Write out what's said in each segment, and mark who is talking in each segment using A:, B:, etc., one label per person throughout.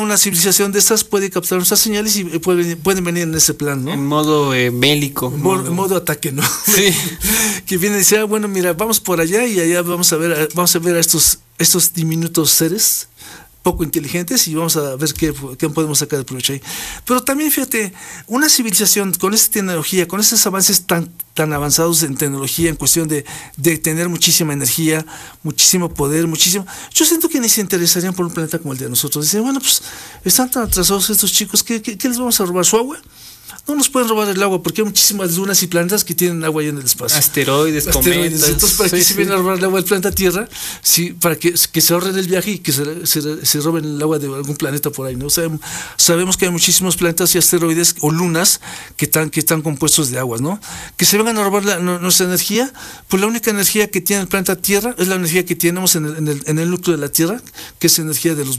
A: una civilización de estas puede captar nuestras señales y pueden venir en ese plan, ¿no?
B: En modo bélico.
A: En modo ataque, ¿no?
B: Sí.
A: Que viene y dice, bueno, mira, vamos por allá y allá vamos a ver a estos diminutos seres poco inteligentes y vamos a ver qué podemos sacar de provecho ahí. Pero también fíjate, una civilización con esta tecnología, con estos avances tan avanzados en tecnología, en cuestión de tener muchísima energía, muchísimo poder, yo siento que ni se interesarían por un planeta como el de nosotros. Dicen, bueno, pues están tan atrasados estos chicos, ¿qué les vamos a robar? ¿Su agua? No nos pueden robar el agua porque hay muchísimas lunas y planetas que tienen agua ahí en el espacio.
B: Asteroides, cometas.
A: Entonces, ¿para qué se vienen a robar el agua del planeta Tierra? Sí, para que se ahorren el viaje y que se roben el agua de algún planeta por ahí, ¿no? Sabemos que hay muchísimos planetas y asteroides o lunas que están compuestos de aguas, ¿no? Que se vengan a robar nuestra energía, pues la única energía que tiene el planeta Tierra es la energía que tenemos en el núcleo de la Tierra, que es energía del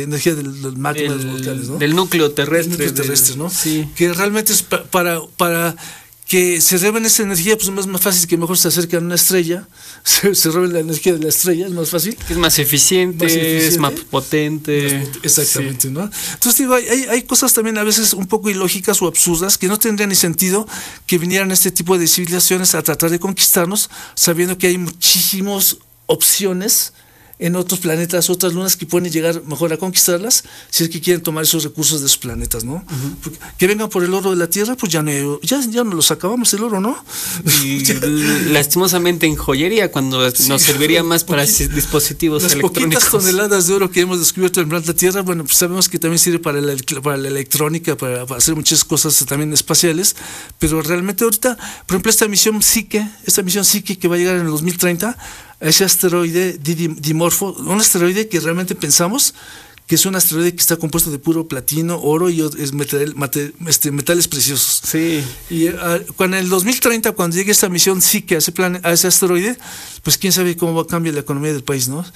A: magma de los volcanes, ¿no?
B: Del núcleo terrestre.
A: ¿no?
B: Sí.
A: Que realmente es para que se roben esa energía, pues es más fácil que mejor se acerquen a una estrella, se roben la energía de la estrella, es más fácil.
B: Es más eficiente, es más potente.
A: Exactamente, sí. ¿No? Entonces digo, hay cosas también a veces un poco ilógicas o absurdas que no tendrían ni sentido que vinieran este tipo de civilizaciones a tratar de conquistarnos, sabiendo que hay muchísimas opciones en otros planetas, otras lunas que pueden llegar mejor a conquistarlas si es que quieren tomar esos recursos de sus planetas, ¿no? Uh-huh. Que vengan por el oro de la Tierra, pues ya no los acabamos el oro, ¿no?
B: Y lastimosamente en joyería, cuando nos serviría más para dispositivos electrónicos.
A: Las poquitas toneladas de oro que hemos descubierto en el planeta Tierra, bueno, pues sabemos que también sirve para la electrónica, para hacer muchas cosas también espaciales, pero realmente ahorita, por ejemplo, esta misión Psyche que va a llegar en el 2030, ese asteroide Dimorfo, un asteroide que realmente pensamos que es un asteroide que está compuesto de puro platino, oro y metales preciosos.
B: Sí.
A: Y cuando en el 2030, cuando llegue esta misión Psyche a ese asteroide, pues quién sabe cómo va a cambiar la economía del país, ¿no?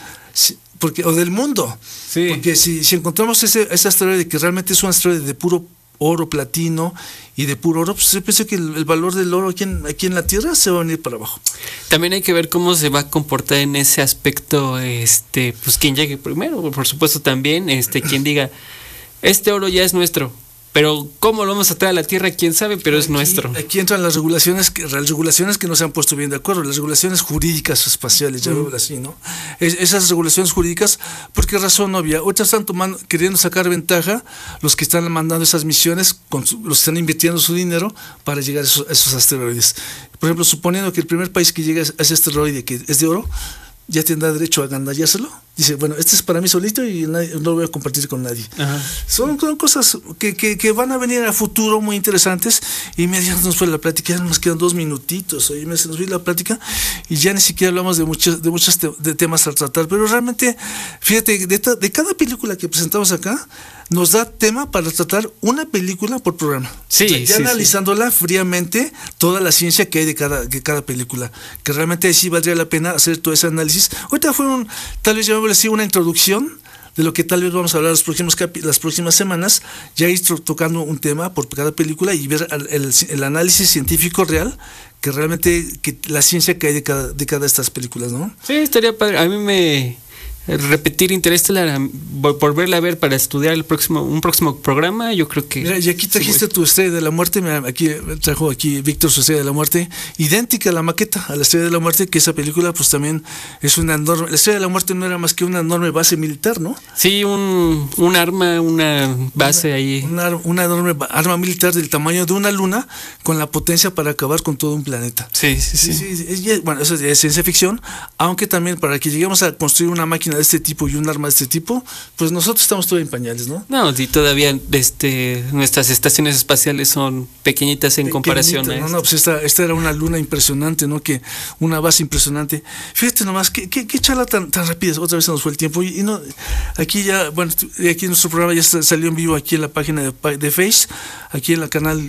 A: O del mundo.
B: Sí.
A: Porque si encontramos ese asteroide que realmente es un asteroide de puro oro, platino y de puro oro, pues yo pienso que el valor del oro aquí en la Tierra se va a venir para abajo.
B: También hay que ver cómo se va a comportar en ese aspecto, pues quien llegue primero, por supuesto también, quien diga, este oro ya es nuestro, pero cómo lo vamos a traer a la Tierra, quién sabe, pero es nuestro.
A: Aquí entran las regulaciones que no se han puesto bien de acuerdo, las regulaciones jurídicas espaciales, ya veo así, ¿no? Esas regulaciones jurídicas, ¿por qué razón no había? Ahorita están queriendo sacar ventaja los que están mandando esas misiones, los que están invirtiendo su dinero para llegar a esos asteroides. Por ejemplo, suponiendo que el primer país que llegue a ese asteroide que es de oro, ya tendrá derecho a gandallárselo. Dice, bueno, este es para mí solito y no lo voy a compartir con nadie.
B: Ajá.
A: Son cosas que van a venir a futuro muy interesantes. Y ya nos fue la plática, ya nos quedan 2 minutitos. Oye, se nos fue la plática y ya ni siquiera hablamos de muchos temas a tratar. Pero realmente, fíjate, de cada película que presentamos acá, nos da tema para tratar una película por programa.
B: Sí,
A: o sea, ya analizándola fríamente, toda la ciencia que hay de cada película. Que realmente sí valdría la pena hacer todo ese análisis. Ahorita fueron, tal vez llamémosle así, una introducción de lo que tal vez vamos a hablar las próximas semanas, ya ir tocando un tema por cada película y ver el análisis científico real, que realmente la ciencia que hay de cada de estas películas, ¿no?
B: Sí, estaría padre. A mí repetir Interestelar, volverla a ver para estudiar un próximo programa, yo creo que... Mira,
A: y aquí trajiste tu Estrella de la Muerte, aquí trajo Víctor su Estrella de la Muerte, idéntica a la maqueta, a la Estrella de la Muerte, que esa película pues también es una enorme... La Estrella de la Muerte no era más que una enorme base militar, ¿no?
B: Sí, un arma, una base ahí.
A: Una enorme arma militar del tamaño de una luna, con la potencia para acabar con todo un planeta.
B: Sí.
A: Bueno, eso es ciencia ficción, aunque también para que lleguemos a construir una máquina de este tipo y un arma de este tipo, pues nosotros estamos todavía en pañales, ¿no?
B: No, y todavía nuestras estaciones espaciales son pequeñitas en comparación a esto.
A: No, pues esta era una luna impresionante, ¿no? Una base impresionante. Fíjate nomás, qué charla tan rápida, otra vez se nos fue el tiempo y no, aquí ya, bueno, aquí nuestro programa ya salió en vivo aquí en la página de Face, aquí en el canal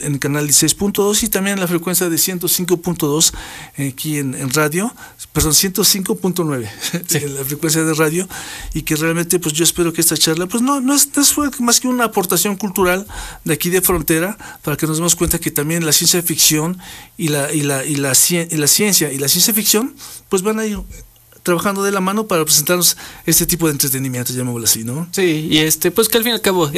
A: 16.2 y también en la frecuencia de 105.2 aquí en radio, perdón, 105.9 en la frecuencia de radio. Y que realmente pues yo espero que esta charla pues no fue más que una aportación cultural de aquí de Frontera, para que nos demos cuenta que también la ciencia ficción y la ciencia y la ciencia ficción pues van a ir trabajando de la mano para presentarnos este tipo de entretenimiento, llamémoslo así, ¿no?
B: Sí, y pues que al fin y al cabo